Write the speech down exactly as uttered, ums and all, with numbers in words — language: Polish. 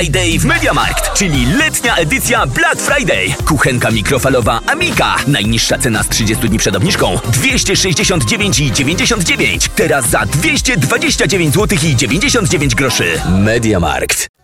Friday w MediaMarkt, czyli letnia edycja Black Friday. Kuchenka mikrofalowa Amica. Najniższa cena z trzydziestu dni przed obniżką dwieście sześćdziesiąt dziewięć i dziewięćdziesiąt dziewięć. Teraz za dwieście dwadzieścia dziewięć złotych i dziewięćdziesiąt dziewięć groszy. MediaMarkt.